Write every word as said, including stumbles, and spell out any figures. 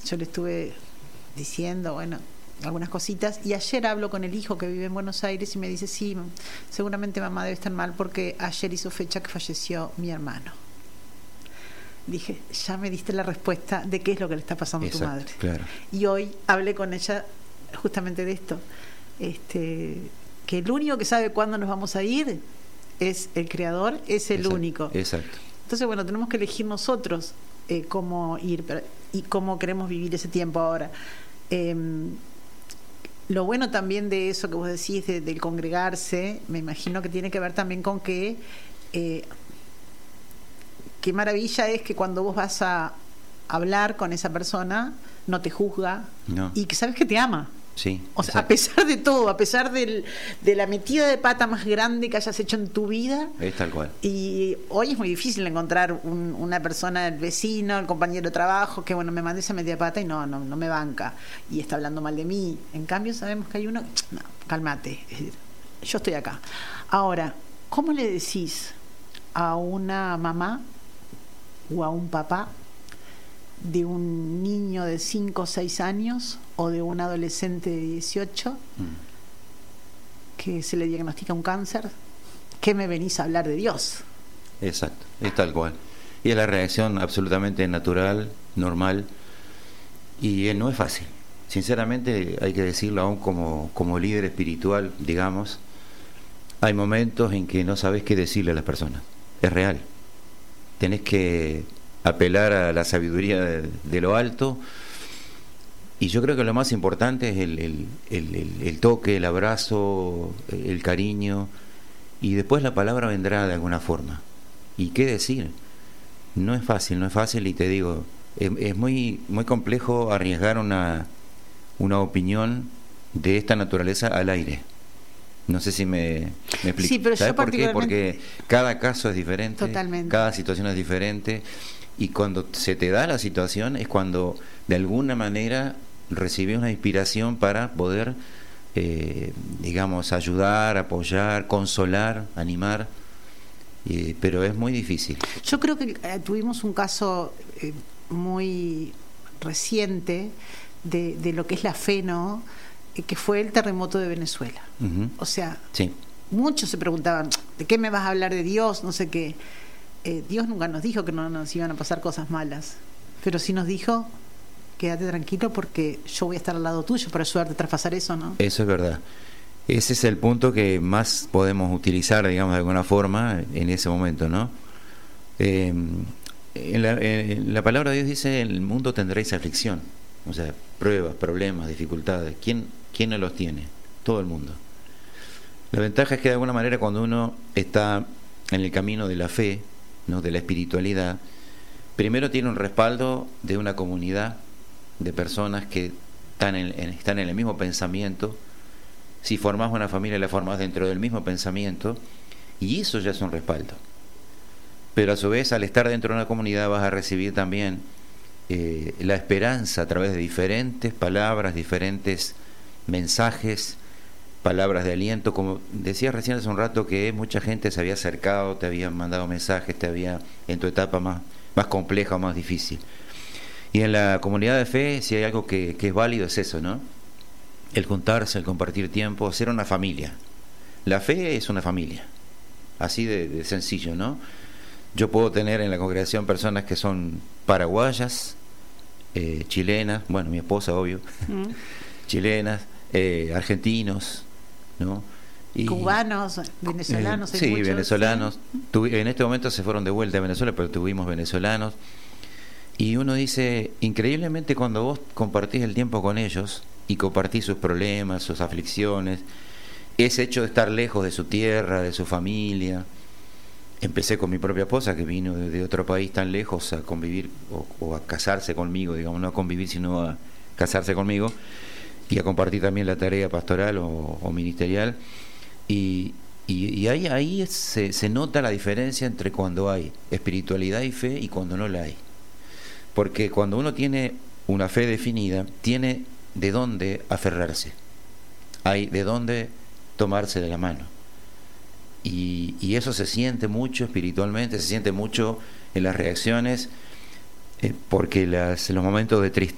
yo le estuve diciendo, bueno, algunas cositas, y ayer hablo con el hijo que vive en Buenos Aires y me dice, sí, seguramente mamá debe estar mal porque ayer hizo fecha que falleció mi hermano. Dije, ya me diste la respuesta de qué es lo que le está pasando Exacto, a tu madre. Claro. Y hoy hablé con ella justamente de esto, este, que el único que sabe cuándo nos vamos a ir es el Creador, es el Exacto, único. Exacto. Entonces, bueno, tenemos que elegir nosotros eh, cómo ir y cómo queremos vivir ese tiempo ahora. Eh, lo bueno también de eso que vos decís, de, del congregarse, me imagino que tiene que ver también con que eh, qué maravilla es que cuando vos vas a hablar con esa persona, no te juzga, no. y que sabes que te ama. Sí, o sea, a pesar de todo, a pesar del, de la metida de pata más grande que hayas hecho en tu vida. Es tal cual. Y hoy es muy difícil encontrar un, una persona, el vecino, el compañero de trabajo, que bueno, me mandé esa metida de pata y no, no, no me banca. Y está hablando mal de mí. En cambio, sabemos que hay uno, no, cálmate, es decir, yo estoy acá. Ahora, ¿cómo le decís a una mamá o a un papá de un niño de cinco o seis años o de un adolescente de dieciocho mm. que se le diagnostica un cáncer? ¿Qué me venís a hablar de Dios? Exacto, es tal cual. Y es la reacción absolutamente natural, normal, y no es fácil. Sinceramente, hay que decirlo, aún como, como líder espiritual, digamos, hay momentos en que no sabes qué decirle a las personas. Es real. Tenés que apelar a la sabiduría de, de lo alto, y yo creo que lo más importante es el, el, el, el, el toque, el abrazo, el cariño, y después la palabra vendrá de alguna forma. ¿Y qué decir? No es fácil, no es fácil, y te digo, es, es muy, muy complejo arriesgar una, una opinión de esta naturaleza al aire. No sé si me, me explico. Sí, pero ¿sabes yo por qué? Porque cada caso es diferente, Totalmente. Cada situación es diferente, y cuando se te da la situación es cuando de alguna manera recibes una inspiración para poder, eh, digamos, ayudar, apoyar, consolar, animar, eh, pero es muy difícil. Yo creo que eh, tuvimos un caso eh, muy reciente de, de lo que es la fe, ¿no? Eh, que fue el terremoto de Venezuela. Uh-huh. O sea, sí. muchos se preguntaban, ¿de qué me vas a hablar de Dios? No sé qué. Eh, Dios nunca nos dijo que no nos iban a pasar cosas malas, pero sí nos dijo, quédate tranquilo porque yo voy a estar al lado tuyo para ayudarte a traspasar eso, ¿no? Eso es verdad. Ese es el punto que más podemos utilizar, digamos, de alguna forma en ese momento, ¿no? Eh, en, la, en la palabra de Dios dice, en el mundo tendréis aflicción, o sea, pruebas, problemas, dificultades. ¿Quién, quién no los tiene? Todo el mundo. La ventaja es que de alguna manera cuando uno está en el camino de la fe, ¿no?, de la espiritualidad, primero tiene un respaldo de una comunidad de personas que están en, en, están en el mismo pensamiento. Si formás una familia, la formás dentro del mismo pensamiento, y eso ya es un respaldo. Pero a su vez, al estar dentro de una comunidad, vas a recibir también eh, la esperanza a través de diferentes palabras, diferentes mensajes, palabras de aliento. Como decías recién hace un rato, que mucha gente se había acercado, te había mandado mensajes, te había, en tu etapa más, más compleja o más difícil. Y en la comunidad de fe, si hay algo que, que es válido, es eso, ¿no? El juntarse, el compartir tiempo, ser una familia. La fe es una familia, así de, de sencillo, ¿no? Yo puedo tener en la congregación personas que son paraguayas, eh, chilenas, bueno, mi esposa, obvio, mm. chilenas, eh, argentinos, ¿no? Y, cubanos, venezolanos. Eh, sí, muchos, venezolanos. ¿sí? Tuvi, en este momento se fueron de vuelta a Venezuela, pero tuvimos venezolanos. Y uno dice, increíblemente cuando vos compartís el tiempo con ellos y compartís sus problemas, sus aflicciones, ese hecho de estar lejos de su tierra, de su familia. Empecé con mi propia esposa, que vino de, de otro país tan lejos a convivir o, o a casarse conmigo, digamos, no a convivir, sino a casarse conmigo, y a compartir también la tarea pastoral o, o ministerial. Y, y, y ahí, ahí se, se nota la diferencia entre cuando hay espiritualidad y fe y cuando no la hay. Porque cuando uno tiene una fe definida, tiene de dónde aferrarse, hay de dónde tomarse de la mano. Y, y eso se siente mucho espiritualmente, se siente mucho en las reacciones, eh, porque las, los momentos de tristeza